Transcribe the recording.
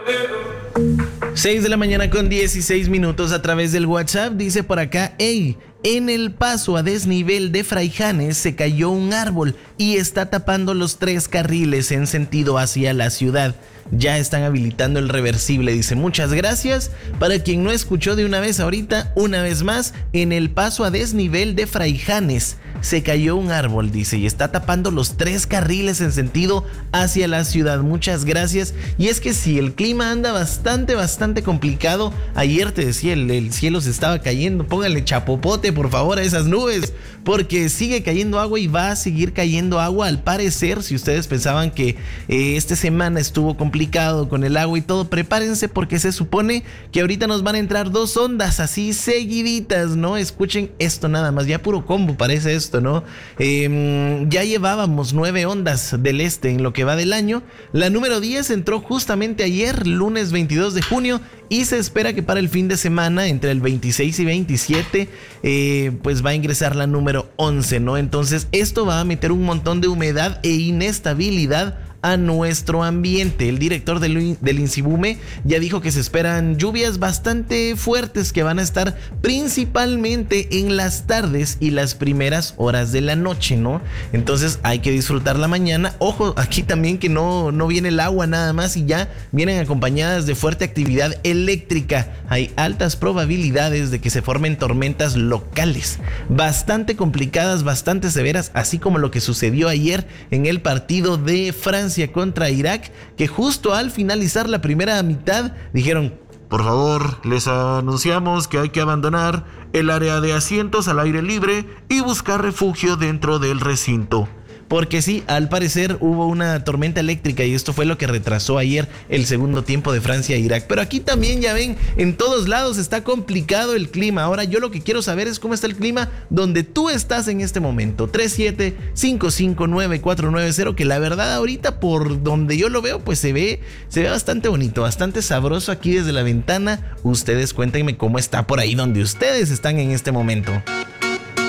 6 de la mañana con 16 minutos a través del WhatsApp. Dice por acá: hey, en el paso a desnivel de Fraijanes se cayó un árbol y está tapando los 3 carriles en sentido hacia la ciudad. Ya están habilitando el reversible. Dice: muchas gracias. Para quien no escuchó de una vez ahorita, una vez más, en el paso a desnivel de Fraijanes se cayó un árbol, dice, y está tapando los 3 carriles en sentido hacia la ciudad. Muchas gracias. Y es que sí, el clima anda bastante complicado. Ayer te decía, el cielo se estaba cayendo. Póngale chapopote, por favor, a esas nubes, porque sigue cayendo agua y va a seguir cayendo agua. Al parecer, si ustedes pensaban que esta semana estuvo complicado con el agua y todo, prepárense, porque se supone que ahorita nos van a entrar 2 ondas así seguiditas, ¿no? Escuchen esto nada más, ya puro combo parece esto, ¿no? Ya llevábamos 9 ondas del este en lo que va del año. La número 10 entró justamente ayer, lunes 22 de junio, y se espera que para el fin de semana, entre el 26 y 27, pues va a ingresar la número 11, ¿no? Entonces esto va a meter un montón de humedad e inestabilidad a nuestro ambiente. El director del INSIBUME ya dijo que se esperan lluvias bastante fuertes que van a estar principalmente en las tardes y las primeras horas de la noche, ¿no? Entonces hay que disfrutar la mañana. Ojo, aquí también que no viene el agua nada más, y ya vienen acompañadas de fuerte actividad eléctrica. Hay altas probabilidades de que se formen tormentas locales, bastante complicadas, bastante severas, así como lo que sucedió ayer en el partido de Francia contra Irak, que justo al finalizar la primera mitad dijeron: por favor, les anunciamos que hay que abandonar el área de asientos al aire libre y buscar refugio dentro del recinto. Porque sí, al parecer hubo una tormenta eléctrica y esto fue lo que retrasó ayer el segundo tiempo de Francia e Irak. Pero aquí también, ya ven, en todos lados está complicado el clima. Ahora yo lo que quiero saber es cómo está el clima donde tú estás en este momento. 37-559-490, que la verdad ahorita por donde yo lo veo pues se ve bastante bonito, bastante sabroso aquí desde la ventana. Ustedes cuéntenme cómo está por ahí donde ustedes están en este momento.